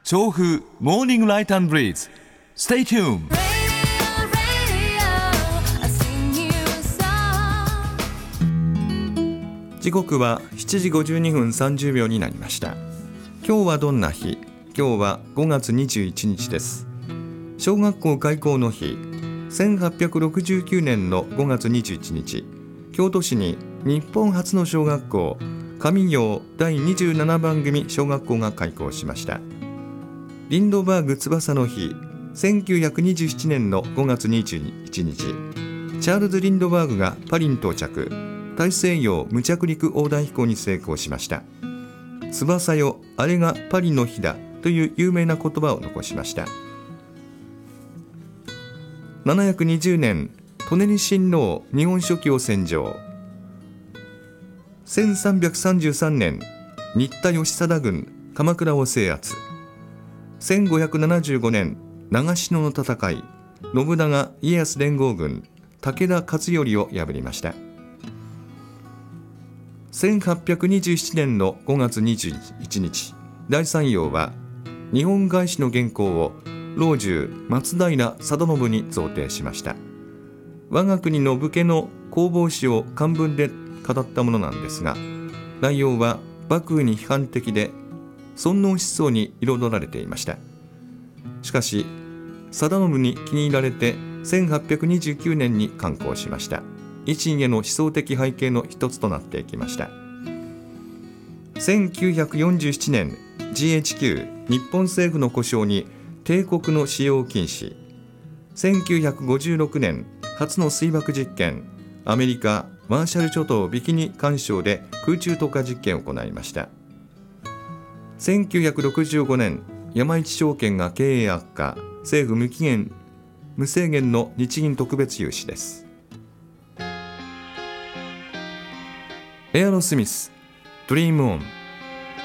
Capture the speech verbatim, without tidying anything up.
調布モーニングライト&ブリーズ Stay tuned。 時刻はしちじごじゅうにふんさんじゅうびょうになりました。今日はどんな日？今日はごがつにじゅういちにちです。小学校開校の日、せんはっぴゃくろくじゅうきゅうねんのごがつにじゅういちにち、京都市に日本初の小学校上行だいにじゅうななばん組小学校が開校しました。リンドバーグ翼の日、せんきゅうひゃくにじゅうななねんのごがつにじゅういちにち、チャールズ・リンドバーグがパリに到着、大西洋無着陸横断飛行に成功しました。翼よ、あれがパリの日だという有名な言葉を残しました。ななひゃくにじゅうねん、舎人親王日本書紀を献上。せんさんびゃくさんじゅうさんねん、新田義貞軍鎌倉を制圧。せんごひゃくななじゅうごねん、長篠の戦い、信長家康連合軍武田勝頼を破りました。せんはっぴゃくにじゅうななねんのごがつにじゅういちにち、大山陽は日本外史の原稿を老中松平定信に贈呈しました。我が国の武家の攻防史を漢文で語ったものなんですが、内容は幕府に批判的で尊王思想に彩られていました。しかし定信に気に入られてせんはっぴゃくにじゅうきゅうねんに刊行しました。維新への思想的背景の一つとなっていきました。せんきゅうひゃくよんじゅうななねん ジーエイチキュー 日本政府の呼称に帝国の使用禁止。せんきゅうひゃくごじゅうろくねん初の水爆実験、アメリカマーシャル諸島ビキニ環礁で空中投下実験を行いました。せんきゅうひゃくろくじゅうごねん山一証券が経営悪化、政府無期限無制限の日銀特別融資です。エアロスミス、ドリームオン。